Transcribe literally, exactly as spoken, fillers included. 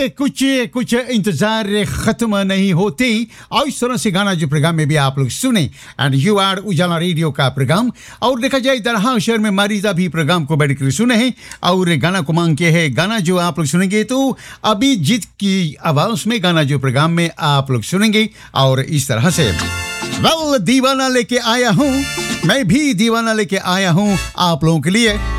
देखिए कुछ कुछ इंतजार खत्म नहीं होते और इस तरह से गाना जो प्रोग्राम में भी आप लोग सुने एंड यू आर उजाला रेडियो का प्रोग्राम। और देखा जाए दरहा शहर में मारिजा भी प्रोग्राम को बैठ कर सुने हैं और गाना को मांग के है। गाना जो आप लोग सुनेंगे तो अभी जीत की आवाज में गाना जो प्रोग्राम में आप लोग सुनेंगे और इस तरह से वेल दीवाना लेके आया हूँ, मैं भी दीवाना लेके आया हूँ आप लोगों के लिए।